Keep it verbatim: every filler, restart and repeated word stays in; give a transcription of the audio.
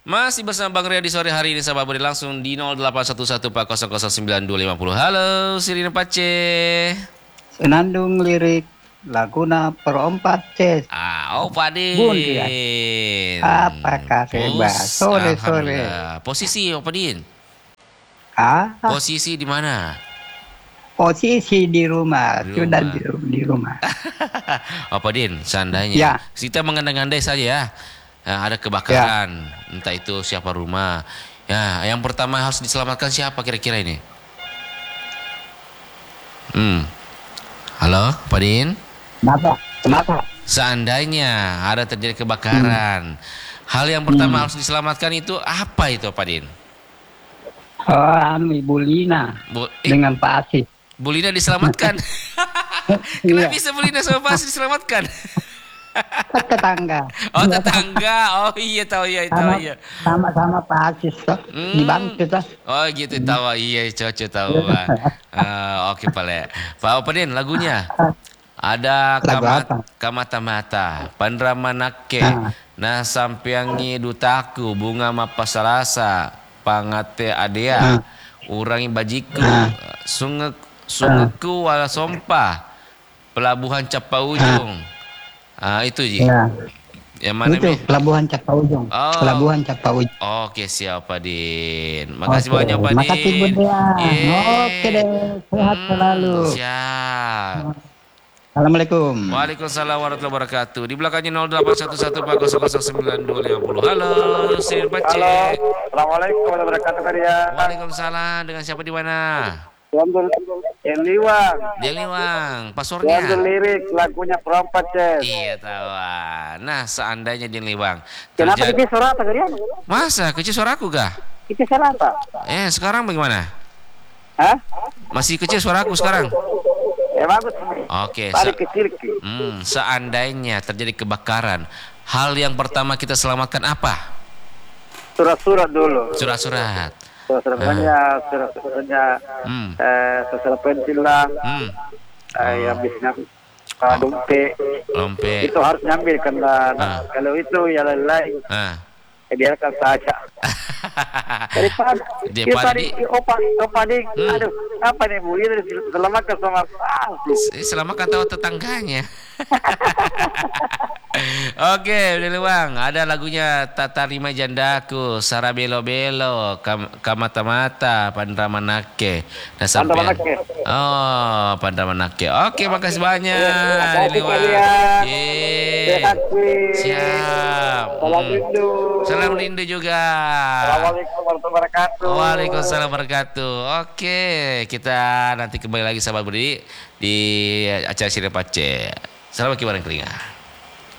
Masih bersama Bang Ria di sore hari ini, sahabat beri langsung di nol delapan satu satu empat nol nol sembilan dua lima nol. Halo, Sirine Pace. Senandung lirik Laguna Perempat Ces. Ah, oh Pak Bun, ya. Din. Apakah hebat? Sore sore. Alhamdulillah. Posisi Pak Din? Ah, Posisi di mana? posisi di rumah, Di sudah rumah. di, di rumah. Oh Pak Din, seandainya Ya. kita mengandai-andai saja ya. Nah, ada kebakaran, entah itu siapa rumah. Ya, yang pertama harus diselamatkan siapa kira-kira ini? Hmm. Halo, Pak Din? Kenapa? Kenapa? Seandainya ada terjadi kebakaran, hal yang pertama Hmm. harus diselamatkan itu apa itu, Pak Din? Oh, anu Ibu Lina Bu, eh, dengan Pak Asih. Bu Lina diselamatkan. Iya. Kenapa bisa Bu Lina sama Pak Asih diselamatkan? Tetangga. Oh, tetangga. Oh iya, tahu iya, tahu Sama, iya. sama-sama Pak Asih toh. Hmm. Dibantu toh. Oh gitu, tahu iya, cocok tahu Pak. Ah, oke Pak Le. Pak Pak Din, lagunya ada Lagu kamat apa? kamata-mata, pandramanake, Ah. nah sampiangi dutaku, bunga mapasalasa, pangate adea, Ah. urangi bajiku, Ah. sunge sungeku wala sompah, pelabuhan Capaujung. Ah itu Ji. Ya. Yang mana Itu Mi? Pelabuhan Capaujung. Oh. Pelabuhan Capaujung. Oke siap Pak Din. Makasih Oke, banyak Pak Din. makasih Bun Rian. Yeay. Oke deh, sehat Hmm, selalu. Siap. Assalamualaikum. Waalaikumsalam warahmatullahi wabarakatuh. Di belakangnya nol delapan satu satu empat nol nol sembilan dua lima nol. Halo, Sir Pace. Halo, assalamualaikum warahmatullahi wabarakatuh kalian. Waalaikumsalam. Dengan siapa di mana? Tuan yang liwang, Di Liwang. Tuan Pasornya. lirik lagunya perempat Ces. Iya tahu. Nah, seandainya di Liwang Kenapa terjadi. kita suara apa kalian? Masa kecil suaraku gak? Kita suara apa? Eh, sekarang bagaimana? Hah? Masih kecil suaraku sekarang? Ya bagus. Oke. Balik se- kecil. Hmm, seandainya terjadi kebakaran, hal yang pertama kita selamatkan apa? Surat-surat dulu. Surat-surat. Surat-surat banyak, surat-suratnya Hmm. eh, surat pensil lah, Hmm. eh, yang biasanya uh, dompet. Lompet. Itu harus nyambil karena Ah. kalau itu ya lain Ah. eh, biarkan saja. Daripada Daripada tadi di- opa opa nih, Hmm. aduh apa nih Bu ini selamatkan sama ah, Eh, Selamatkan tahu tetangganya. Oke, udah Luang. Ada lagunya Tata Rima Jandaku, Sara Belo Belo, Kam Kamata-mata, Pandramanake. Nah, sampai. Pandramanake. Oh, Pandramanake. Oke, makasih banyak. Makasih Dari Luang. kalian. Yeay. Sehat, Win. Siap. Salam Hmm. rindu. Salam rindu juga. Assalamualaikum warahmatullahi wabarakatuh. Waalaikumsalam warahmatullahi wabarakatuh. Oke, kita nanti kembali lagi sahabat beri di acara Sirine Pace. Selamat kibaran kelinga.